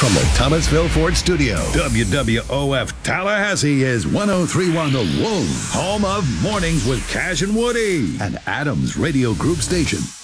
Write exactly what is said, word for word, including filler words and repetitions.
From the Thomasville Ford Studio, W W O F Tallahassee is one oh three point one The Wolf, home of Mornings with Cash and Woody, an Adams Radio Group station.